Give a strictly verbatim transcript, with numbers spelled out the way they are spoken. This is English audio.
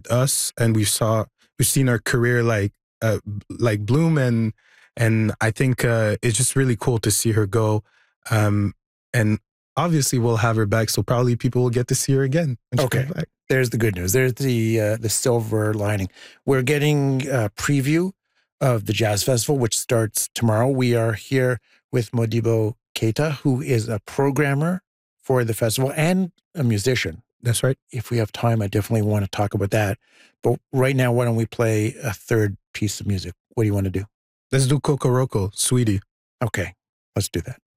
us, and we saw we've seen her career like uh, like bloom, and and I think uh, it's just really cool to see her go. Um, and obviously, we'll have her back, so probably people will get to see her again when she Okay. comes back. There's the good news. There's the uh, the silver lining. We're getting a preview of the Jazz Festival, which starts tomorrow. We are here with Modibo Keita, who is a programmer for the festival and a musician. That's right. If we have time, I definitely want to talk about that. But right now, why don't we play a third piece of music? What do you want to do? Let's do Kokoroko, Sweetie. Okay, let's do that.